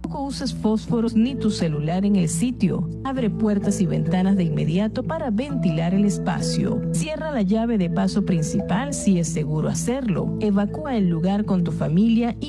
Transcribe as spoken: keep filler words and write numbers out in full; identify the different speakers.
Speaker 1: Tampoco uses fósforos ni tu celular en el sitio. Abre puertas y ventanas de inmediato para ventilar el espacio. Cierra la llave de paso principal si es seguro hacerlo. Evacúa el lugar con tu familia y